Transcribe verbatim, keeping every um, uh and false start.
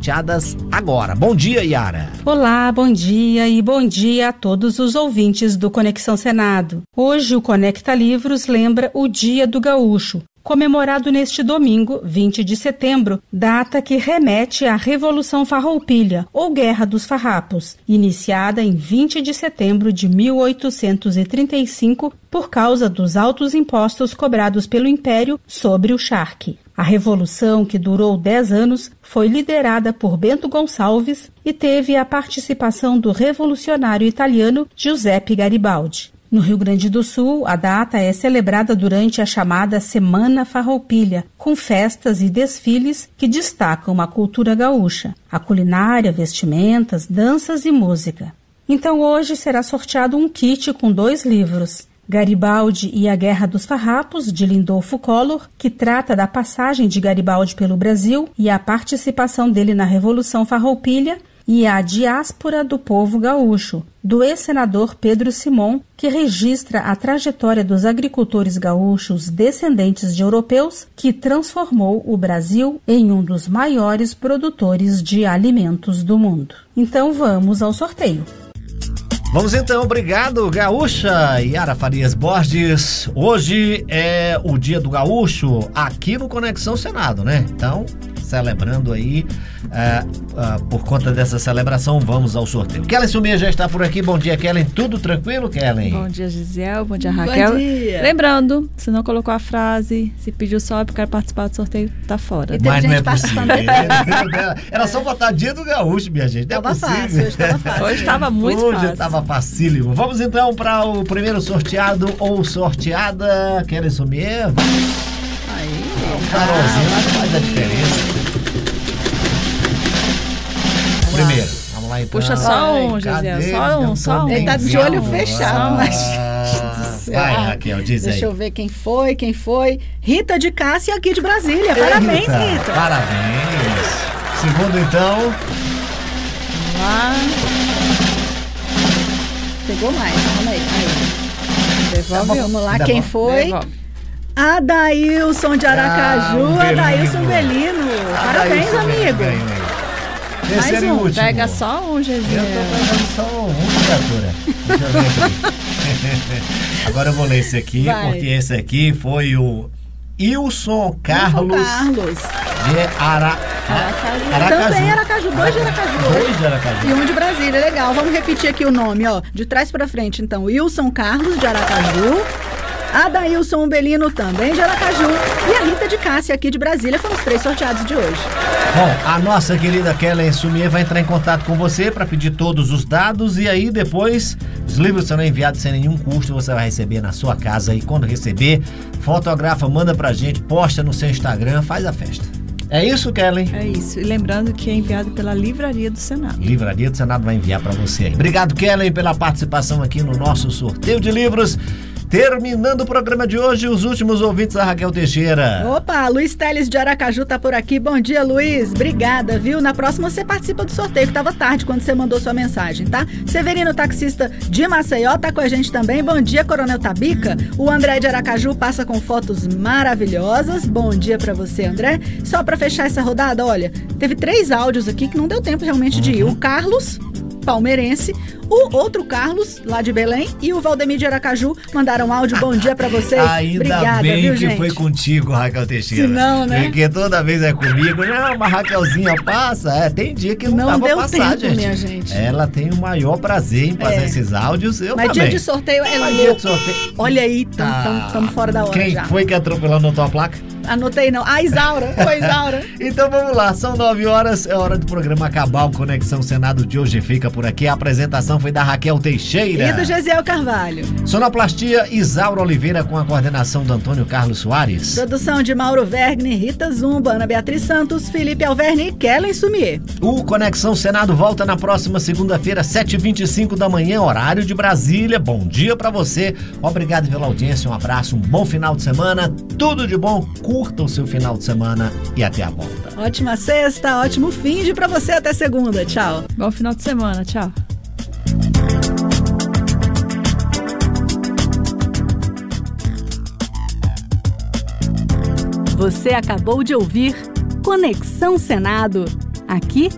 sorteadas agora. Bom dia, Yara. Olá, bom dia e bom dia a todos os ouvintes do Conexão Senado. Hoje o Conecta Livros lembra o Dia do Gaúcho, comemorado neste domingo, vinte de setembro, data que remete à Revolução Farroupilha, ou Guerra dos Farrapos, iniciada em vinte de setembro de mil oitocentos e trinta e cinco por causa dos altos impostos cobrados pelo Império sobre o charque. A revolução, que durou dez anos, foi liderada por Bento Gonçalves e teve a participação do revolucionário italiano Giuseppe Garibaldi. No Rio Grande do Sul, a data é celebrada durante a chamada Semana Farroupilha, com festas e desfiles que destacam a cultura gaúcha, a culinária, vestimentas, danças e música. Então hoje será sorteado um kit com dois livros, Garibaldi e a Guerra dos Farrapos, de Lindolfo Collor, que trata da passagem de Garibaldi pelo Brasil e a participação dele na Revolução Farroupilha, e a Diáspora do Povo Gaúcho, do ex-senador Pedro Simon, que registra a trajetória dos agricultores gaúchos descendentes de europeus que transformou o Brasil em um dos maiores produtores de alimentos do mundo. Então vamos ao sorteio. Vamos então, obrigado, Gaúcha Yara Farias Borges. Hoje é o Dia do Gaúcho aqui no Conexão Senado, né? Então, celebrando aí, uh, uh, por conta dessa celebração, vamos ao sorteio. Kellen Sumia já está por aqui. Bom dia, Kellen. Tudo tranquilo, Kellen? Bom dia, Gisele. Bom dia, Raquel. Bom dia. Lembrando, se não colocou a frase, se pediu só porque quer participar do sorteio, tá fora. Mas não é possível. Era só botar Dia do Gaúcho, minha gente. Não é possível. Fácil, hoje estava fácil. Hoje estava muito hoje fácil. Hoje estava facílimo. Vamos então para o primeiro sorteado ou sorteada. Kellen Sumia. Aí, o Carolzinho ah, faz a diferença. Primeiro, vamos lá então. Puxa só um, Gisele, só um, só um. Ele tá de olho fechado, mas... Vai, Raquel, diz aí. Deixa eu ver quem foi, quem foi. Rita de Cássia, aqui de Brasília. Parabéns, Rita. Rita. Parabéns. Segundo, então. Vamos lá. Pegou mais, vamos aí. aí. Devolve, tá, vamos lá, Ainda quem bom. foi? Devolve. Adailson de Aracaju, ah, Adailson Belino. Parabéns, Adailson amigo. Belino. Mais Esse um, último. Pega só um, Gisele. Eu tô pegando só um, criatura. Deixa eu ver aqui. Agora eu vou ler esse aqui, Vai. porque esse aqui foi o Ilson Carlos, Ilson Carlos. de Ara... Aracaju. Aracaju. Também Aracaju, dois de Aracaju. Dois de Aracaju. E um de Brasília, legal. Vamos repetir aqui o nome, ó. De trás pra frente, então. Wilson Carlos, de Aracaju. Adailson Belino, também de Aracaju. E a Rita de Cássia, aqui de Brasília. Foram os três sorteados de hoje. Bom, a nossa querida Kellen Sumia vai entrar em contato com você para pedir todos os dados. E aí depois, os livros serão enviados sem nenhum custo. Você vai receber na sua casa. E quando receber, fotografa, manda pra gente, posta no seu Instagram, faz a festa. É isso, Kellen? É isso. E lembrando que é enviado pela Livraria do Senado. Livraria do Senado vai enviar para você aí. Obrigado, Kellen, pela participação aqui no nosso sorteio de livros. Terminando o programa de hoje, os últimos ouvintes da Raquel Teixeira. Opa, Luiz Teles de Aracaju tá por aqui. Bom dia, Luiz. Obrigada, viu? Na próxima você participa do sorteio, que tava tarde quando você mandou sua mensagem, tá? Severino, taxista de Maceió, tá com a gente também. Bom dia, Coronel Tabica. O André de Aracaju passa com fotos maravilhosas. Bom dia pra você, André. Só pra fechar essa rodada, olha, teve três áudios aqui que não deu tempo realmente de ir. O Carlos, palmeirense, o outro Carlos, lá de Belém, e o Valdemir de Aracaju mandaram áudio. Bom dia pra vocês. Ainda Obrigada, bem viu, que gente? foi contigo, Raquel Teixeira. Se não, né? Porque toda vez é comigo. Não, uma Raquelzinha passa. É, tem dia que não, Não dá pra deu passar, tempo, gente. minha gente. Ela tem o maior prazer em passar É. esses áudios. Eu Mas também. dia de sorteio é Mas louco. dia de sorteio. Olha aí, estamos Ah, fora da hora Quem já. foi que atropelou na tua placa? Anotei não. A Isaura, foi Isaura. Então vamos lá, são nove horas, é hora do programa acabar. O Conexão Senado de hoje fica por aqui. A apresentação foi da Raquel Teixeira. E do Gesiel Carvalho. Sonoplastia, Isaura Oliveira, com a coordenação do Antônio Carlos Soares. Produção de Mauro Vergne, Rita Zumba, Ana Beatriz Santos, Felipe Alverni e Kellen Sumier. O Conexão Senado volta na próxima segunda-feira, sete e vinte e cinco da manhã, horário de Brasília. Bom dia pra você. Obrigado pela audiência, um abraço, um bom final de semana. Tudo de bom, curta o seu final de semana e até a volta. Ótima sexta, ótimo fim de pra você até segunda. Tchau. Bom final de semana. Tchau. Você acabou de ouvir Conexão Senado. Aqui